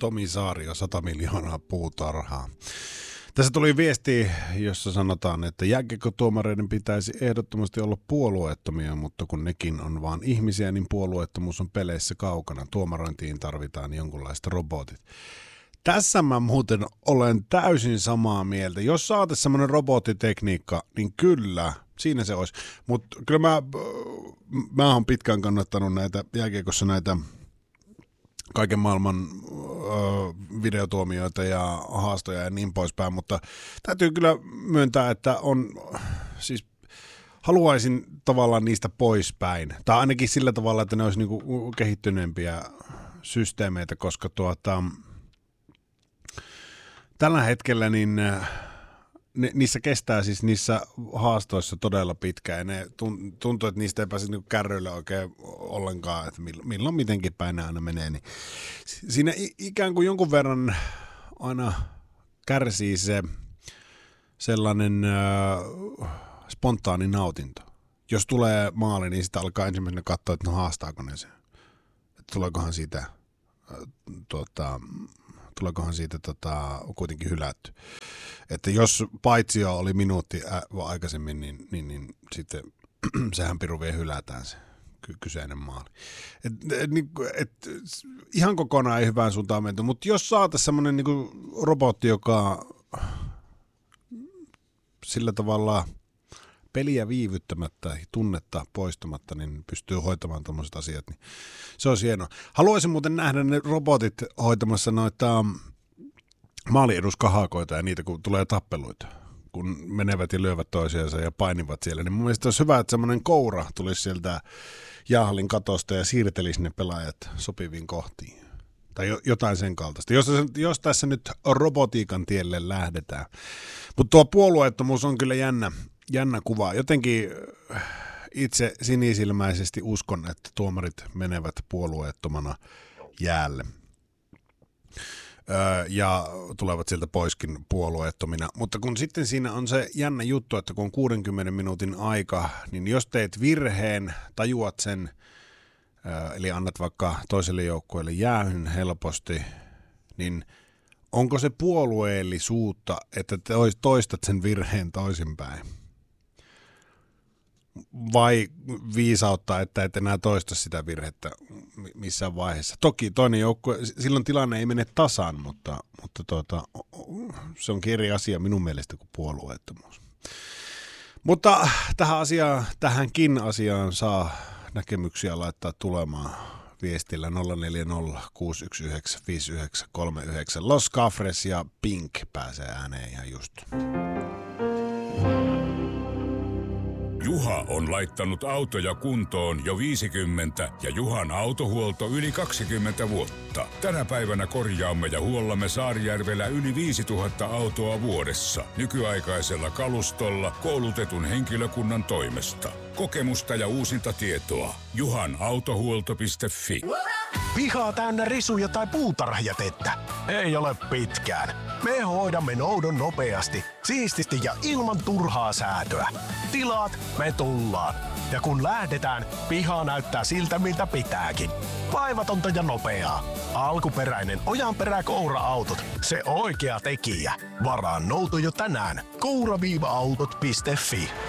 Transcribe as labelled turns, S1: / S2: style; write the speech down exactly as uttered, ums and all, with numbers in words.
S1: Tomi Saario, sata miljoonaa puutarhaa. Tässä tuli viesti, jossa sanotaan, että jääkiekkotuomareiden pitäisi ehdottomasti olla puolueettomia, mutta kun nekin on vaan ihmisiä, niin puolueettomuus on peleissä kaukana. Tuomarointiin tarvitaan jonkunlaista robotit. Tässä mä muuten olen täysin samaa mieltä. Jos saate semmoinen robottitekniikka, niin kyllä, siinä se olisi. Mutta kyllä mä, mä oon pitkään kannattanut näitä jääkiekossa näitä kaiken maailman ö, videotuomioita ja haastoja ja niin poispäin, mutta täytyy kyllä myöntää, että on, siis haluaisin tavallaan niistä poispäin. Tai ainakin sillä tavalla, että ne olisi niinku kehittyneempiä systeemeitä, koska tuota, tällä hetkellä niin ne, niissä kestää siis niissä haastoissa todella pitkään ja ne tuntuu, että niistä ei pääse niinku kärryille oikein ollenkaan, että milloin mitenkin päin ne aina menee. Niin siinä ikään kuin jonkun verran aina kärsii se sellainen äh, spontaani nautinto. Jos tulee maali, niin sitä alkaa ensimmäisenä katsoa, että no haastaako ne sen. Että tuleekohan siitä, äh, tuota, tuleekohan siitä tota, kuitenkin hylätty. Että jos paitsio oli minuutti ä, aikaisemmin, niin, niin, niin sitten sehän piru vielä hylätään se ky- kyseinen maali. Et, et, et, ihan kokonaan ei hyvään suuntaan menty, mutta jos saataisiin semmoinen niinku robotti, joka sillä tavalla peliä viivyttämättä, tunnetta poistamatta, niin pystyy hoitamaan tuommoiset asiat, niin se on hienoa. Haluaisin muuten nähdä ne robotit hoitamassa noita maalieduskahakoita ja niitä, kun tulee tappeluita, kun menevät ja lyövät toisiansa ja painivat siellä, niin mun mielestä olisi hyvä, että semmoinen koura tulisi sieltä jäähallin katosta ja siirtelisi ne pelaajat sopiviin kohtiin. Tai jotain sen kaltaista, jos, jos tässä nyt robotiikan tielle lähdetään. Mutta tuo puolueettomuus on kyllä jännä, jännä kuva. Jotenkin itse sinisilmäisesti uskon, että tuomarit menevät puolueettomana jäälle. Öö, ja tulevat sieltä poiskin puolueettomina. Mutta kun sitten siinä on se jännä juttu, että kun on kuudenkymmenen minuutin aika, niin jos teet virheen, tajuat sen, eli annat vaikka toiselle joukkueelle jäähyn helposti, niin onko se puolueellisuutta, että toistat sen virheen toisinpäin? Vai viisautta, että et enää toista sitä virhettä missään vaiheessa? Toki toinen joukkue, silloin tilanne ei mene tasaan, mutta, mutta tuota, se on eri asia minun mielestä kuin puolueettomuus. Mutta tähän asiaan, tähänkin asiaan saa näkemyksiä laittaa tulemaan viestillä nolla neljä nolla kuusi yksi yhdeksän viisi yhdeksän kolme yhdeksän. Los Cafres ja Pink pääsee ääneen ihan just.
S2: Juha on laittanut autoja kuntoon jo viisikymmentä ja Juhan autohuolto yli kaksikymmentä vuotta. Tänä päivänä korjaamme ja huollamme Saarijärvellä yli viisituhatta autoa vuodessa. Nykyaikaisella kalustolla koulutetun henkilökunnan toimesta. Kokemusta ja uusinta tietoa. juhan autohuolto piste fi.
S3: Pihaa täynnä risuja tai puutarhajätettä? Ei ole pitkään. Me hoidamme noudon nopeasti, siististi ja ilman turhaa säätöä. Tilaat, me tullaan. Ja kun lähdetään, piha näyttää siltä, miltä pitääkin. Vaivatonta ja nopeaa. Alkuperäinen Ojanperä Koura-autot. Se oikea tekijä. Varaa nouto jo tänään. koura autot piste fi.